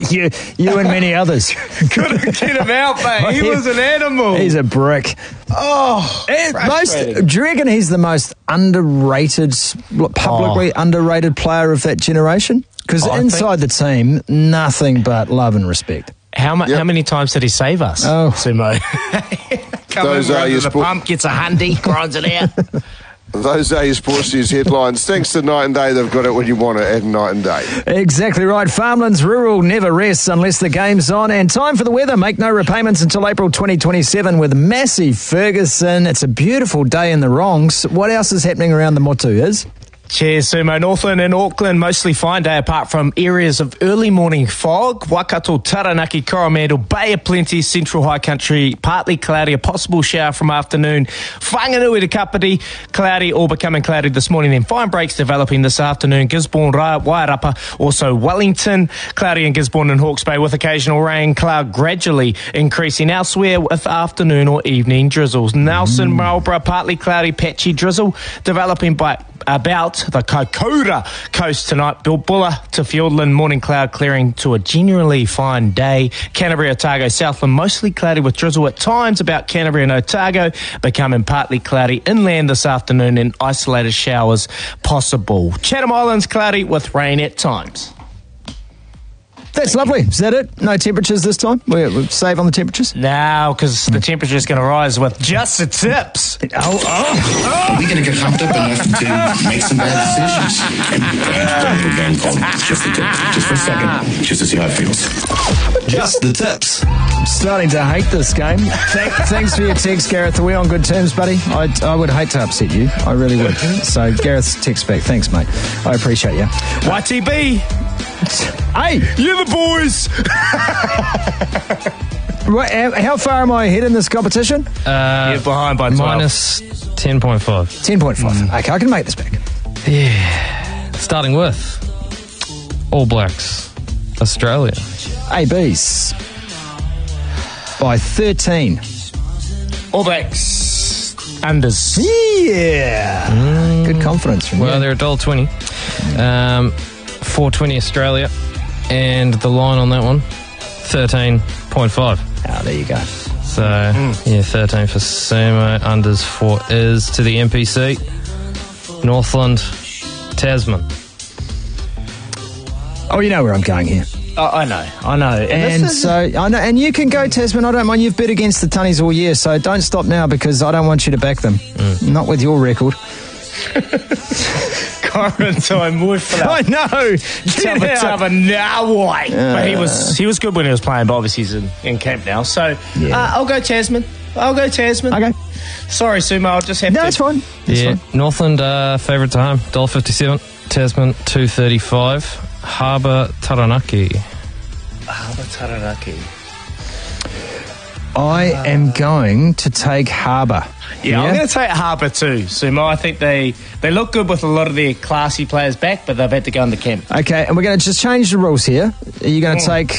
You and many others. Couldn't get him out, mate. He was an animal. He's a brick. Oh, do you reckon he's the most underrated, publicly underrated player of that generation? Because inside the team, nothing but love and respect. How many times did he save us, Sumo? Those are your the pump, gets a hundy, grinds it out. Those are your Sports News headlines. Thanks to Night and Day, they've got it when you want it at Night and Day. Exactly right. Farmlands Rural never rests unless the game's on. And time for the weather. Make no repayments until April 2027 with Massey Ferguson. It's a beautiful day in the Wrongs. What else is happening around the Motu is? Cheers, Sumo. Northland and Auckland, mostly fine day apart from areas of early morning fog. Waikato, Taranaki, Coromandel, Bay of Plenty, Central High Country, partly cloudy, a possible shower from afternoon. Whanganui to Kapiti, cloudy or becoming cloudy this morning. Then fine breaks developing this afternoon. Gisborne, Wairapa, also Wellington, cloudy in Gisborne and Hawke's Bay with occasional rain. Cloud gradually increasing elsewhere with afternoon or evening drizzles. Nelson, Marlborough, partly cloudy, patchy drizzle developing by about the Kaikoura coast tonight. Bilbula to Fiordland, morning cloud clearing to a generally fine day. Canterbury, Otago, Southland, mostly cloudy with drizzle at times about Canterbury and Otago, becoming partly cloudy inland this afternoon and isolated showers possible. Chatham Islands cloudy with rain at times. That's lovely. Is that it? No temperatures this time? We'll save on the temperatures? No, because the temperature is going to rise with just the tips. Are we going to get pumped up enough to make some bad decisions? And a game called Just the Tips. Just for a second, just to see how it feels. Just the Tips. I'm starting to hate this game. Thanks for your text, Gareth. Are we on good terms, buddy? I would hate to upset you. I really would. So Gareth's text back. Thanks, mate. I appreciate you. YTB. Hey! You're the boys! How far am I ahead in this competition? You're behind by 12. Minus 10.5. 10.5. Okay, I can make this back. Yeah. Starting with All Blacks, Australia. ABs. By 13. All Blacks. Unders. Yeah. Good confidence from you. Well, they're $1.20. 4.20 Australia, and the line on that one, 13.5. Oh, there you go. So, 13 for Sumo, unders for Is to the NPC, Northland, Tasman. Oh, you know where I'm going here. I know. And you can go Tasman. I don't mind. You've bet against the Tunnies all year, so don't stop now because I don't want you to back them. Not with your record. I know. But he was good when he was playing, but obviously he's in camp now. So I'll go Tasman. Okay. Sorry, Sumo. I'll just have to. No, it's fine. Fine. Northland favourite to home, $1.57. Tasman $2.35. Harbour Taranaki. I am going to take Harbour. Yeah, I'm going to take Harbour too, Sumo. I think they look good with a lot of their classy players back, but they've had to go in the camp. Okay, and we're going to just change the rules here. Are you going to take